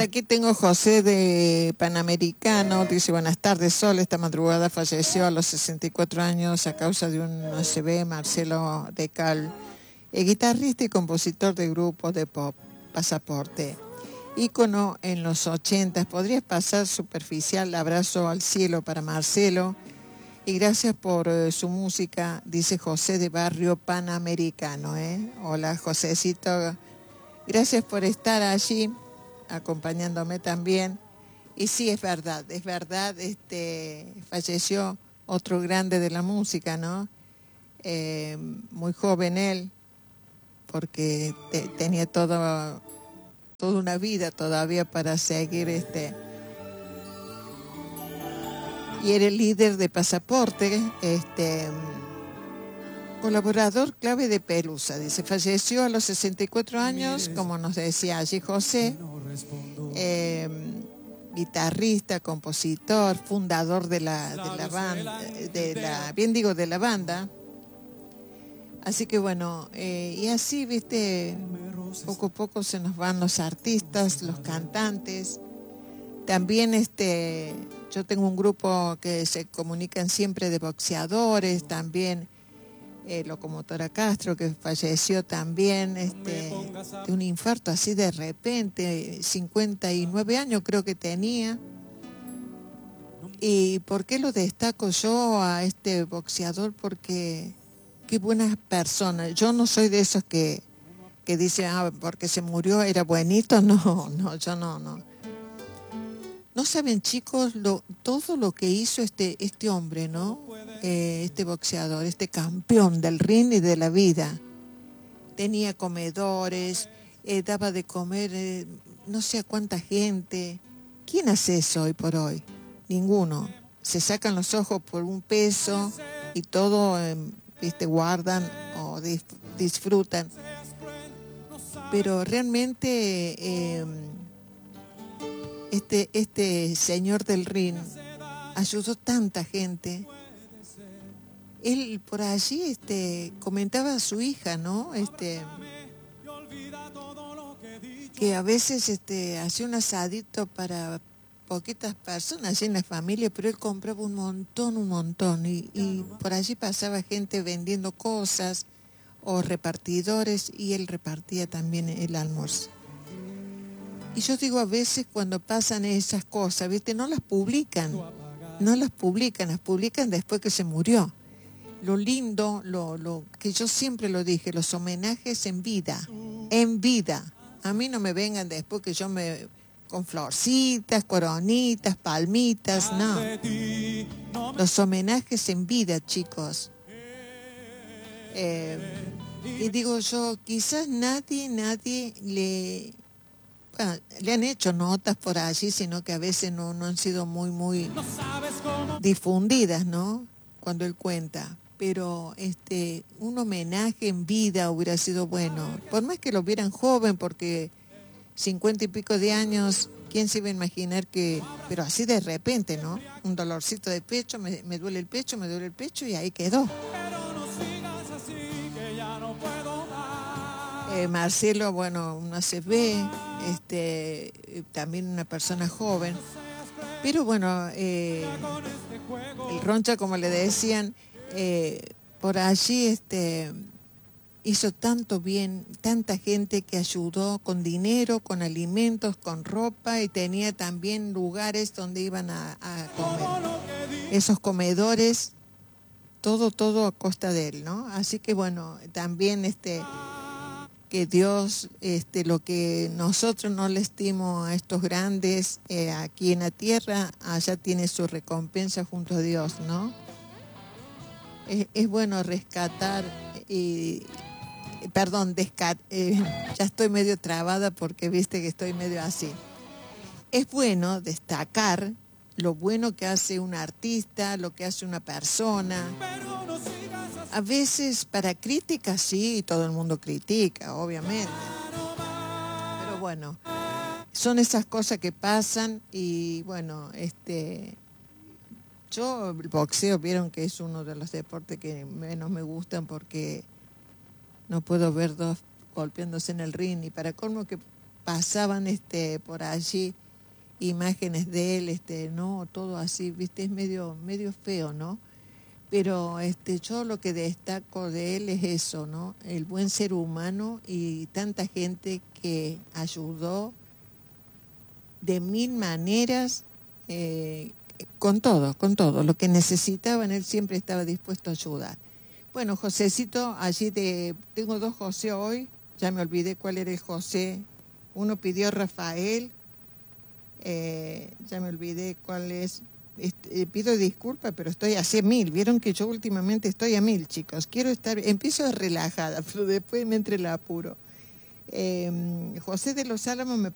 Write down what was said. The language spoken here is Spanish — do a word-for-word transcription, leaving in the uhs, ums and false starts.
aquí tengo José de Panamericano. Dice, buenas tardes, Sol. Esta madrugada falleció a los sesenta y cuatro años a causa de un A C V, Marcelo de Cal, eh, guitarrista y compositor de grupos de pop, Pasaporte. Ícono en los ochentas. ¿Podrías pasar superficial abrazo al cielo para Marcelo? Y gracias por eh, su música, dice José de Barrio Panamericano. ¿eh? Hola, Josecito. Gracias por estar allí, acompañándome también. Y sí, es verdad, es verdad, este, falleció otro grande de la música, ¿no? Eh, muy joven él, porque te, tenía toda, toda una vida todavía para seguir, este, y era el líder de Pasaporte, este, colaborador clave de Pelusa. Dice, falleció a los sesenta y cuatro años, como nos decía allí José, eh, guitarrista, compositor, fundador de la, de la banda, de la, bien digo, de la banda. Así que bueno, eh, y así, viste, poco a poco se nos van los artistas, los cantantes. También este, yo tengo un grupo que se comunican siempre de boxeadores, también eh, Locomotora Castro, que falleció también este, de un infarto así de repente, cincuenta y nueve años creo que tenía. ¿Y por qué lo destaco yo a este boxeador? Porque qué buenas personas. Yo no soy de esos que, que dicen, ah, porque se murió era buenito. No, no, yo no, no. No saben, chicos, lo, todo lo que hizo este, este hombre, ¿no? Eh, este boxeador, este campeón del ring y de la vida. Tenía comedores, eh, daba de comer eh, no sé a cuánta gente. ¿Quién hace eso hoy por hoy? Ninguno. Se sacan los ojos por un peso y todo, eh, viste, guardan o dis- disfrutan. Pero realmente eh, este, este señor del ring ayudó tanta gente. Él por allí este, comentaba a su hija, ¿no? Este, que a veces este, hacía un asadito para poquitas personas allí en la familia, pero él compraba un montón, un montón. Y, y por allí pasaba gente vendiendo cosas o repartidores y él repartía también el almuerzo. Y yo digo, a veces cuando pasan esas cosas, ¿viste? No las publican, no las publican, las publican después que se murió. Lo lindo, lo, lo que yo siempre lo dije, los homenajes en vida, en vida. A mí no me vengan después que yo me... con florcitas, coronitas, palmitas, no. Los homenajes en vida, chicos. Eh, y digo yo, quizás nadie, nadie le... Bueno, le han hecho notas por allí, sino que a veces no, no han sido muy, muy difundidas, ¿no? Cuando él cuenta. Pero este, un homenaje en vida hubiera sido bueno. Por más que lo vieran joven, porque cincuenta y pico de años, ¿quién se iba a imaginar que... Pero así de repente, ¿no? Un dolorcito de pecho, me, me duele el pecho, me duele el pecho y ahí quedó. Eh, Marcelo, bueno, un A C V, este, también una persona joven. Pero bueno, eh, el Roncha, como le decían, eh, por allí este, hizo tanto bien, tanta gente que ayudó con dinero, con alimentos, con ropa, y tenía también lugares donde iban a, a comer. Esos comedores, todo, todo a costa de él, ¿no? Así que bueno, también este... que Dios, este, lo que nosotros no le estimamos a estos grandes eh, aquí en la tierra, allá tiene su recompensa junto a Dios, ¿no? Es, es bueno rescatar y, perdón, descat, eh, ya estoy medio trabada porque viste que estoy medio así. Es bueno destacar lo bueno que hace un artista, lo que hace una persona. A veces para crítica sí, todo el mundo critica, obviamente. Pero bueno, son esas cosas que pasan y bueno, este, yo el boxeo vieron que es uno de los deportes que menos me gustan porque no puedo ver dos golpeándose en el ring y para colmo que pasaban este por allí imágenes de él, este, no, todo así, viste, es medio, medio feo, ¿no? Pero este, yo lo que destaco de él es eso, ¿no? El buen ser humano y tanta gente que ayudó de mil maneras, eh, con todo, con todo. Lo que necesitaban, él siempre estaba dispuesto a ayudar. Bueno, Josecito, allí te, tengo dos José hoy, ya me olvidé cuál era el José. Uno pidió Rafael, eh, ya me olvidé cuál es. Este, eh, pido disculpas, pero estoy hace mil. Vieron que yo últimamente estoy a mil, chicos. Quiero estar, empiezo relajada, pero después me entre el apuro. Eh, José de los Álamos me